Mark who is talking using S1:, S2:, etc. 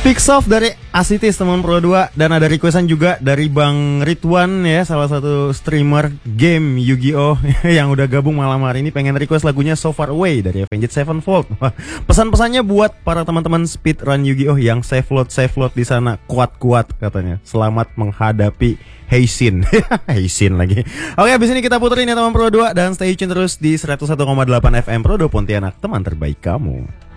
S1: Speaks of dari Asitis teman Pro 2. Dan ada requestan juga dari Bang Ridwan ya, salah satu streamer game Yu-Gi-Oh yang udah gabung malam hari ini, pengen request lagunya So Far Away dari Avenged Sevenfold. Pesan-pesannya buat para teman-teman speedrun Yu-Gi-Oh yang save load di sana, kuat-kuat katanya. Selamat menghadapi Heisin. Heisin lagi. Oke, abis ini kita puterin ya teman Pro 2 dan stay tune terus di 101,8 FM Pro 2 Pontianak, teman terbaik kamu.